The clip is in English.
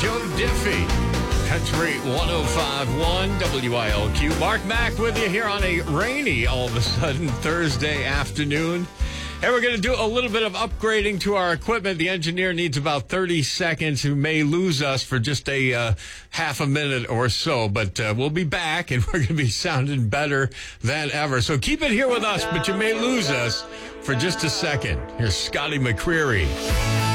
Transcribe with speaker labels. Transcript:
Speaker 1: Joe Diffie. Country 105.1 WILQ. Mark Mack with you here on a rainy, all of a sudden, Thursday afternoon. And we're going to do a little bit of upgrading to our equipment. The engineer needs about 30 seconds. Who may lose us for just a half a minute or so. But we'll be back, and we're going to be sounding better than ever. So keep it here with us, but you may lose us for just a second. Here's Scotty McCreery.